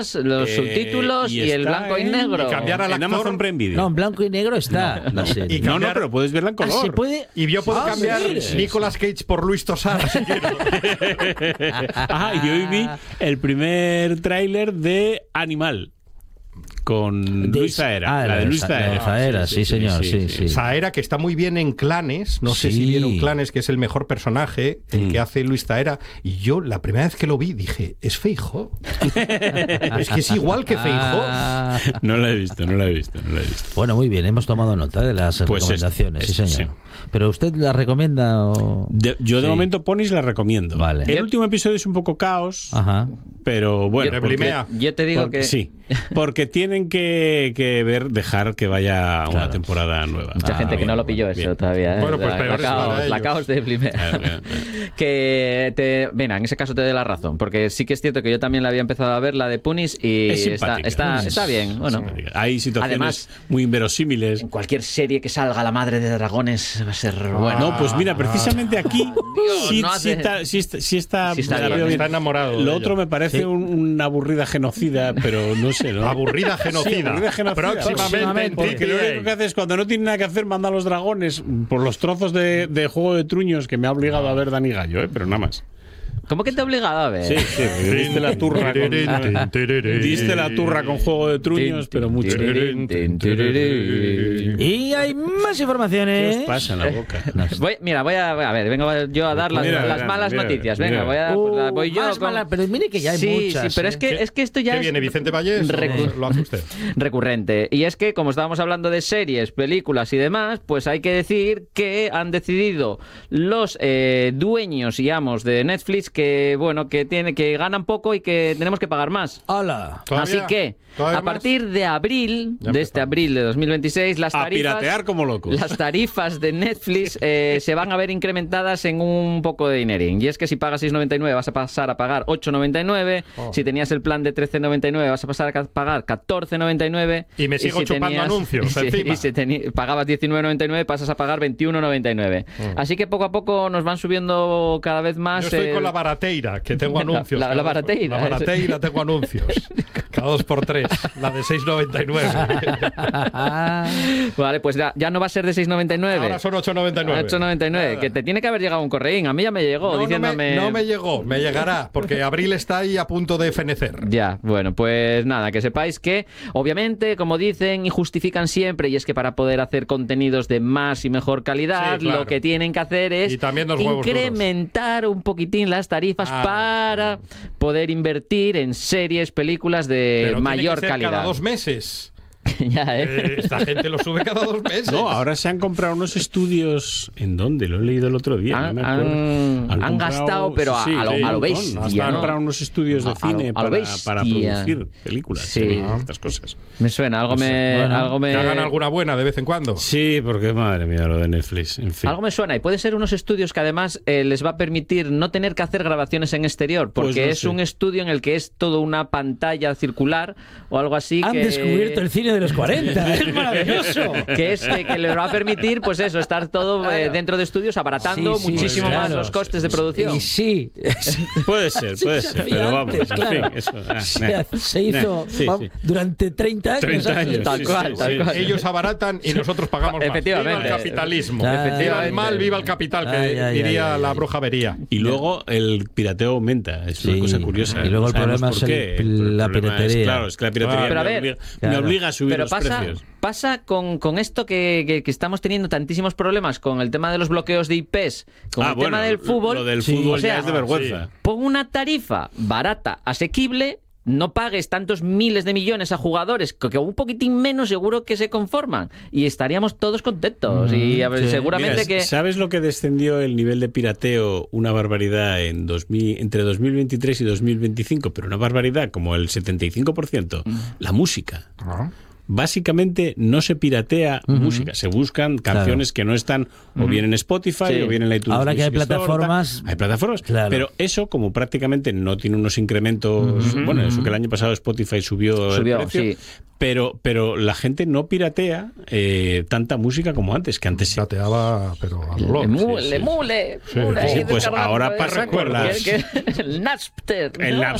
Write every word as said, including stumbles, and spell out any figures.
idiomas, los eh, subtítulos y, y el blanco y negro. Y cambiar al en actor. Amazon Prime Video. No, en blanco y negro está la serie. Y cambiar... No, no, pero puedes verla en color. Ah, ¿se puede? Y yo puedo ah, cambiar sí. Nicolas Cage por Luis Tosar si quiero. Ah, y hoy vi el primer tráiler de Animal. Con de, Luis Saera, ah, la de Luis Saera. Ah, Saera, sí, sí, sí, señor, sí, sí, sí. Saera, que está muy bien en Clanes, no sé sí. si vieron Clanes, que es el mejor personaje, el mm. que hace Luis Saera, y yo la primera vez que lo vi dije, es Feijóo. Es que es igual que Feijóo. Ah. No la he visto, no la he visto, no la he visto. Bueno, muy bien, hemos tomado nota de las pues recomendaciones, es, sí, es, señor. Sí. ¿Pero usted la recomienda o...? De, yo de sí. momento Ponis la recomiendo. Vale. El último episodio es un poco caos, Ajá. pero bueno. Yo, porque, yo te digo porque, que... Sí, porque tienen que, que ver, dejar que vaya claro. una temporada nueva. Mucha ah, gente bien, que no lo pilló eso bien. todavía. ¿eh? Bueno, pues la, peor la, caos, es la caos de primera. Claro, claro, claro. Que te... Venga, en ese caso te doy la razón, porque sí que es cierto que yo también la había empezado a ver, la de Punis, y es está, está, es, está bien. Bueno, hay situaciones además, muy inverosímiles. En cualquier serie que salga la madre de dragones va a ser ah, bueno. No, pues mira, precisamente aquí Dios, sí, no hace... sí está, sí está, sí está, sí está, bien. bien. Está enamorado. Lo otro me parece sí. un, una aburrida genocida, pero no sé, ¿no? Aburrida genocida. Sí, aburrida genocida. Próximamente. Porque lo único que hace es cuando no tiene nada que hacer, manda a los dragones por los trozos de, de Juego de Truños que me ha obligado a ver Dani Gallo, ¿eh? Pero nada más. ¿Cómo que te ha obligado a ver? Sí, sí, diste la turra con, diste la turra con Juego de Truños, pero mucho. Y hay más informaciones. ¿Qué os pasa en la boca? Voy, mira, voy a, a ver, vengo yo a dar las, Mira, las mira, malas mira, noticias. mira. Venga, voy a Uh, pues, voy yo más con... mala, pero mire que ya hay sí, muchas. Sí, pero ¿eh? es que, es que esto ya ¿Qué es viene, Vicente Vallés? Recu... ¿Lo hace usted? recurrente. Y es que, como estábamos hablando de series, películas y demás, pues hay que decir que han decidido los eh, dueños y amos de Netflix que, bueno, que tiene, que ganan poco y que tenemos que pagar más. ¡Hala! Así que, a partir de abril, de este abril de dos mil veintiséis, las A tarifas, piratear como locos. las tarifas de Netflix eh, se van a ver incrementadas en un poco de dinerín. Y es que si pagas seis noventa y nueve vas a pasar a pagar ocho noventa y nueve. Oh. Si tenías el plan de trece noventa y nueve vas a pasar a pagar catorce noventa y nueve. Y me sigo y si chupando tenías, anuncios y si, encima. Y si tení, pagabas diecinueve noventa y nueve pasas a pagar veintiuno noventa y nueve. Mm. Así que poco a poco nos van subiendo cada vez más. Yo estoy el... con la barateira, que tengo anuncios. La, la, la barateira. La barateira tengo anuncios. Cada dos por tres. La de seis noventa y nueve. Vale, pues ya, ya no va a ser de seis noventa y nueve. Ahora son ocho noventa y nueve. ocho noventa y nueve, que te tiene que haber llegado un correín. A mí ya me llegó no, diciéndome... No me, no me llegó, me llegará, porque abril está ahí a punto de fenecer. Ya, bueno, pues nada, que sepáis que, obviamente, como dicen y justifican siempre, y es que para poder hacer contenidos de más y mejor calidad, sí, claro, lo que tienen que hacer es incrementar un poquitín las tarifas ah, para poder invertir en series, películas de pero mayor tiene que ser calidad. Cada dos meses. Ya, ¿eh? Eh, esta gente lo sube cada dos meses. No, ahora se han comprado unos estudios. ¿En dónde? Lo he leído el otro día. Han, no me acuerdo. Han, han, han gastado, pero a, sí, a, lo, sí, a lo bestia. Han ¿no? comprado unos estudios de a, cine a lo, a para, lo para producir películas. Sí. Series, estas cosas. Me suena, algo me. Bueno, algo me... ¿Que hagan alguna buena de vez en cuando? Sí, porque madre mía, lo de Netflix. En fin. Algo me suena. Y puede ser unos estudios que además eh, les va a permitir no tener que hacer grabaciones en exterior, porque pues no es sé. un estudio en el que es todo una pantalla circular o algo así. Han que... descubierto el cine de los cuarenta. Es maravilloso. Que es que, que les va a permitir, pues eso, estar todo claro. eh, dentro de estudios abaratando sí, sí, muchísimo pues, más claro. los costes de producción. Y sí. Puede ser, puede ser. Pero vamos, en claro. fin, eso. Ah, se, se hizo sí, vamos, sí. durante treinta años. treinta años. Tal sí, cual, sí, tal sí, cual. sí. Ellos abaratan y nosotros pagamos más. Efectivamente. Viva el capitalismo. Ah, viva el mal, viva el capital, que ay, ay, diría ay, la ay. bruja vería. Y luego el pirateo aumenta. Es sí. una cosa curiosa. Y luego el problema es el, la piratería. Es, claro, es que la piratería pero a me, ver, obliga, claro. me obliga a subir pero los pasa, precios. Pasa con, con esto que, que, que estamos teniendo tantísimos problemas con el tema de los bloqueos de I Pes, con ah, el bueno, tema del fútbol. Lo del sí. fútbol o sea, ya es de vergüenza. Sí. Pon una tarifa barata, asequible. No pagues tantos miles de millones a jugadores que, que un poquitín menos seguro que se conforman y estaríamos todos contentos. Mm, y a ver, sí. seguramente Mira, que... ¿Sabes lo que descendió el nivel de pirateo? Una barbaridad en dos mil, entre dos mil veintitrés y dos mil veinticinco, pero una barbaridad como el setenta y cinco por ciento. Mm. La música. Uh-huh. Básicamente no se piratea uh-huh. música, se buscan canciones claro. que no están o bien en Spotify sí. o bien en la iTunes. Ahora que hay Store, plataformas... Tal. Hay plataformas, claro. pero eso como prácticamente no tiene unos incrementos... Uh-huh. Bueno, eso que el año pasado Spotify subió, subió el precio, sí. pero, pero la gente no piratea eh, tanta música como antes, que antes... Pirateaba, pero a lo Le mule, sí, sí. mule, sí. mule. Sí, pues ahora para recuerdas. El Napster. El Napster.